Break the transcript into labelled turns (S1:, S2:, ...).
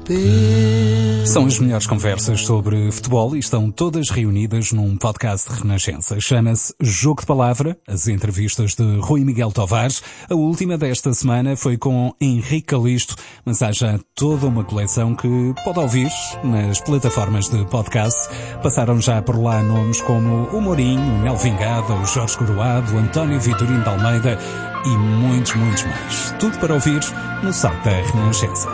S1: São as melhores conversas sobre futebol e estão todas reunidas num podcast de Renascença. Chama-se Jogo de Palavra, as entrevistas de Rui Miguel Tovares. A última desta semana foi com Henrique Calisto, mas há já toda uma coleção que pode ouvir nas plataformas de podcast. Passaram já por lá nomes como o Mourinho, o Mel Vingada, o Jorge Coroado, o António Vitorino de Almeida e muitos mais. Tudo para ouvir no site da Renascença.